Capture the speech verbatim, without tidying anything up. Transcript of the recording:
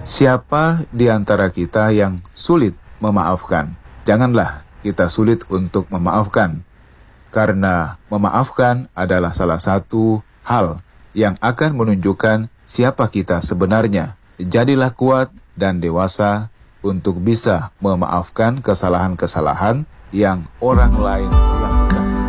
Siapa di antara kita yang sulit memaafkan? Janganlah kita sulit untuk memaafkan, karena memaafkan adalah salah satu hal yang akan menunjukkan siapa kita sebenarnya. Jadilah kuat dan dewasa untuk bisa memaafkan kesalahan-kesalahan yang orang lain